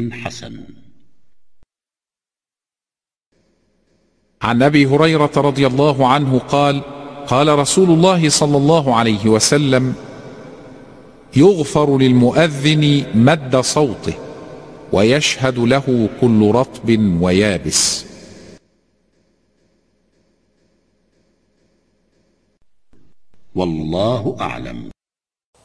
حسن. عن أبي هريرة رضي الله عنه قال: قال رسول الله صلى الله عليه وسلم: يغفر للمؤذن مد صوته ويشهد له كل رطب ويابس. والله أعلم.